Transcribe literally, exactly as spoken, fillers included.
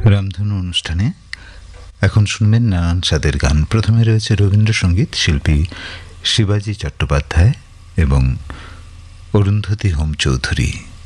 রামধনু অনুষ্ঠানে এখন শুনবেন নারায়ণ সাদের গান। প্রথমে রয়েছে রবীন্দ্রসঙ্গীত, শিল্পী শিবাজি চট্টোপাধ্যায় এবং অরুন্ধতী হোম চৌধুরী।